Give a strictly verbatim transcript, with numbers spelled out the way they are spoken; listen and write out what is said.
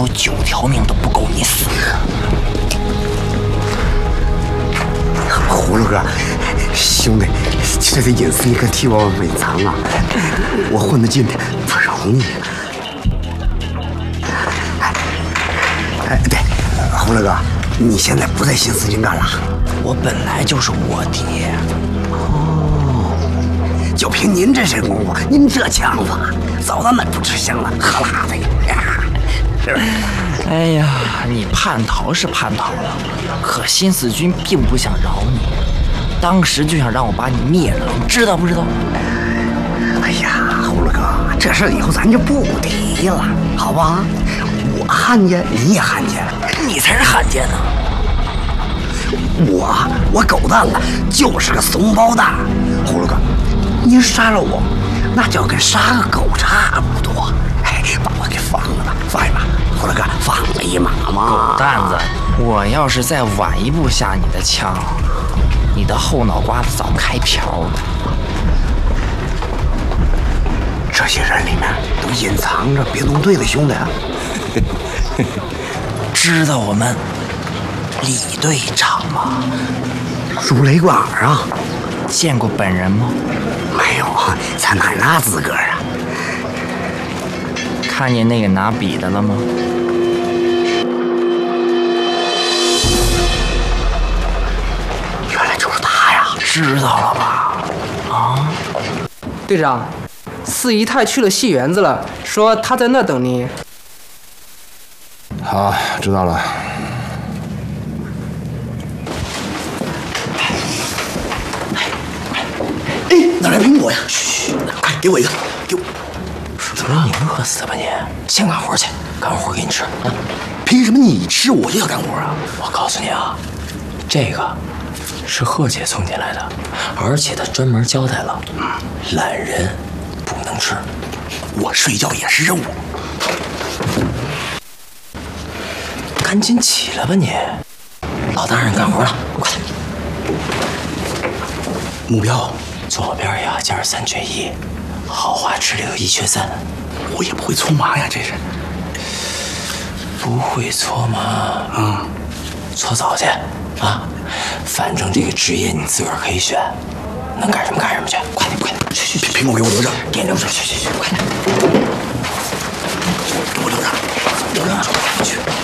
有九条命都不够你死。 葫芦哥，兄弟，这个隐私你可替我隐藏啊！我混得进不容易。哎，对，葫芦哥，你现在不在新四军干了？ 我本来就是卧底。 哦，就凭您这身功夫，您这枪法，早到那不吃香了喝辣的呀，是不是？ 哎呀，你叛逃是叛逃了，可新四军并不想饶你，当时就想让我把你灭了，你知道不知道？ 哎呀，葫芦哥，这事以后咱就不提了，好吧？我汉奸，你也汉奸， 你才是汉奸呢！ 我我狗蛋子就是个怂包蛋，葫芦哥，您杀了我，那就跟杀个狗差不多。哎，把我给放了吧，放一把，葫芦哥，放了一马嘛。 蛋子，我要是再晚一步下你的枪，你的后脑瓜子早开瓢了。 这些人里面都隐藏着别动队的兄弟啊。 知道我们李队长吗？ 如雷贯耳啊！ 见过本人吗？ 没有啊，咱哪那资格啊？ 看见那个拿笔的了吗？ 原来就是他呀！ 知道了吧？啊， 队长，四姨太去了戏园子了，说她在那等你。 好，知道了。 哎，哪来苹果呀？嘘，快给我一个，给我。 怎么你饿死吧你？先干活去，干活给你吃。啊、 凭什么你吃我就要干活啊？ 我告诉你啊，这个是贺姐送进来的，而且她专门交代了，懒人不能吃。 我睡觉也是任务。 赶紧起来吧你！老大让你干活了，快点！ 目标左边呀，加上三缺一，豪华吃这个一缺三。 我也不会搓麻呀，这是。 不会搓麻啊？ 嗯， 搓澡去啊！反正这个职业你自个儿可以选，能干什么干什么去！快点，快点，去去去！ 苹果给我留着， 给你留着，去去去，快点！ 给我留着，留着，去。